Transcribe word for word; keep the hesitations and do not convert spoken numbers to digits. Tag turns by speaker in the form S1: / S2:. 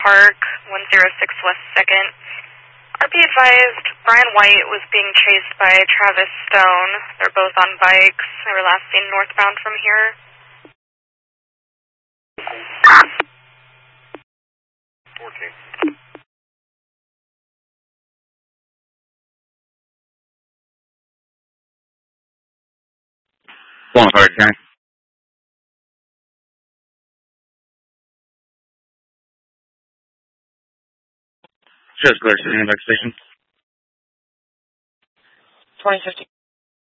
S1: Park, one oh six West second. R P advised Brian White was being chased by Travis Stone. They're both on bikes. They were last seen northbound from here.
S2: fourteen.
S3: One hard guy. Just go to the next station.
S4: twenty fifty.